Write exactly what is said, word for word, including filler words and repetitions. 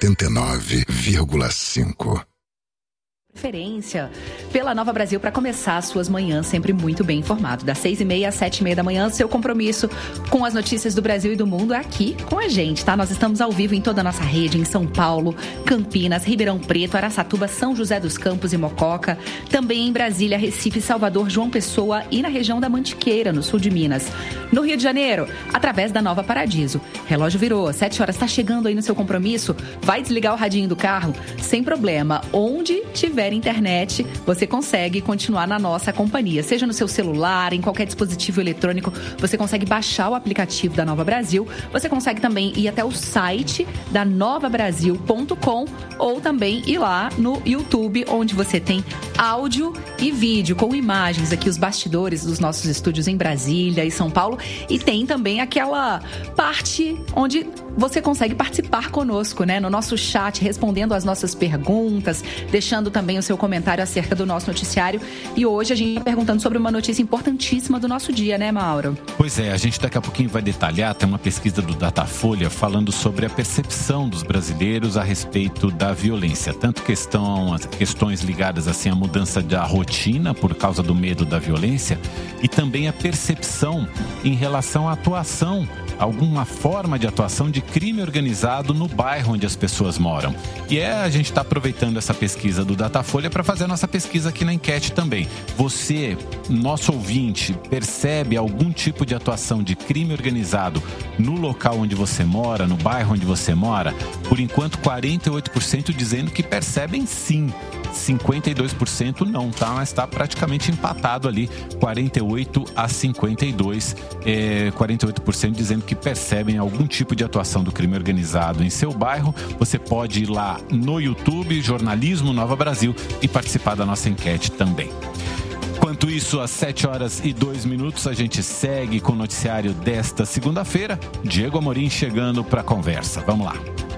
oitenta e nove vírgula cinco. Preferência pela Nova Brasil para começar as suas manhãs sempre muito bem informado. Das seis e meia às sete e meia da manhã, seu compromisso com as notícias do Brasil e do mundo é aqui com a gente, tá? Nós estamos ao vivo em toda a nossa rede, em São Paulo, Campinas, Ribeirão Preto, Araçatuba, São José dos Campos e Mococa. Também em Brasília, Recife, Salvador, João Pessoa e na região da Mantiqueira, no sul de Minas. No Rio de Janeiro, através da Nova Paradiso. Relógio virou, sete horas, tá chegando aí no seu compromisso? Vai desligar o radinho do carro? Sem problema. Onde tiver internet, você consegue continuar na nossa companhia. Seja no seu celular, em qualquer dispositivo eletrônico, você consegue baixar o aplicativo da Nova Brasil. Você consegue também ir até o site da nova brasil ponto com ou também ir lá no YouTube, onde você tem áudio e vídeo com imagens aqui, os bastidores dos nossos estúdios em Brasília e São Paulo. E tem também aquela parte onde você consegue participar conosco, né? No nosso chat, respondendo as nossas perguntas, deixando também o seu comentário acerca do nosso noticiário. E hoje a gente está perguntando sobre uma notícia importantíssima do nosso dia, né, Mauro? Pois é, a gente daqui a pouquinho vai detalhar, tem uma pesquisa do Datafolha falando sobre a percepção dos brasileiros a respeito da violência. Tanto questão, questões ligadas assim à mudança da rotina por causa do medo da violência e também a percepção em relação à atuação, alguma forma de atuação de crime organizado no bairro onde as pessoas moram. E é, a gente está aproveitando essa pesquisa do Datafolha para fazer a nossa pesquisa aqui na enquete também. Você, nosso ouvinte, percebe algum tipo de atuação de crime organizado no local onde você mora, no bairro onde você mora? Por enquanto, quarenta e oito por cento dizendo que percebem sim. cinquenta e dois por cento não, tá? Mas está praticamente empatado ali, quarenta e oito a cinquenta e dois, é, quarenta e oito por cento dizendo que percebem algum tipo de atuação do crime organizado em seu bairro. Você pode ir lá no YouTube, Jornalismo Nova Brasil, e participar da nossa enquete também. Enquanto isso, às sete horas e dois minutos, a gente segue com o noticiário desta segunda-feira. Diego Amorim chegando para a conversa. Vamos lá.